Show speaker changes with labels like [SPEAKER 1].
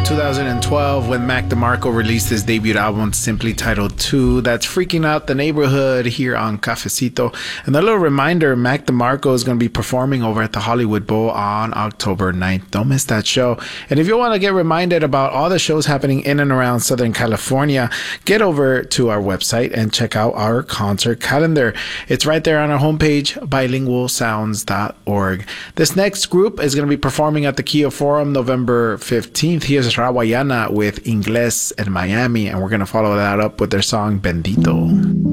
[SPEAKER 1] 2012 when Mac DeMarco released his debut album simply titled 2. That's Freaking Out the Neighborhood here on Cafecito. And a little reminder, Mac DeMarco is going to be performing over at the Hollywood Bowl on October 9th. Don't miss that show. And if you want to get reminded about all the shows happening in and around Southern California, get over to our website and check out our concert calendar. It's right there on our homepage, bilingualsounds.org. This next group is going to be performing at the Kia Forum November 15th. Here's Rawayana with Ingles in Miami, and we're going to follow that up with their song Bendito.